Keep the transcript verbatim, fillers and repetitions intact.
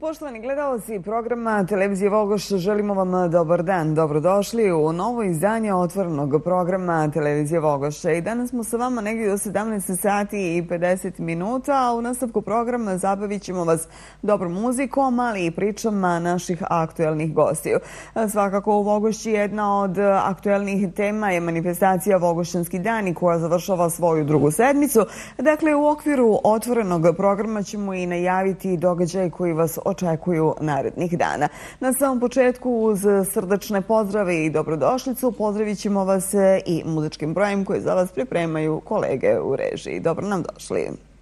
Poštovani gledalci programa Televizije Vogoš, želimo vam dobar dan. Dobrodošli u novo izdanje otvorenog programa Televizije Vogoš. I danas smo sa vama negdje do sedamnaest sati i pedeset minuta, a u nastavku programa zabavit ćemo vas dobrom muzikom, ali i pričama naših aktuelnih gostiju. Svakako u Vogošći jedna od aktuelnih tema je manifestacija Vogošćanski dani koja završava svoju drugu sedmicu. Dakle, u okviru otvorenog programa ćemo i najaviti događaj koji vas očekuju narednih dana. Na samom početku uz srdačne pozdrave i dobrodošlicu pozdravit ćemo vas i muzičkim brojem koje za vas pripremaju kolege u režiji. Dobro nam došli.